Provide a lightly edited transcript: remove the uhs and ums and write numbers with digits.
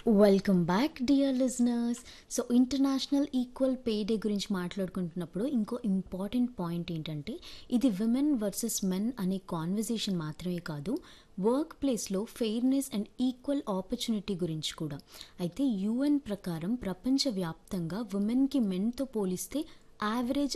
Welcome back dear listeners. So international equal pay day గురించి మాట్లాడుకుంటున్నప్పుడు ఇంకో important point ఏంటంటే ఇది విమెన్ వర్సెస్ మెన్ అనే కాన్వర్జేషన్ మాత్రమే కాదు, వర్క్ ప్లేస్లో ఫెయిర్నెస్ అండ్ ఈక్వల్ ఆపర్చునిటీ గురించి కూడా. అయితే యుఎన్ ప్రకారం ప్రపంచవ్యాప్తంగా ఉమెన్కి మెన్తో పోలిస్తే యావరేజ్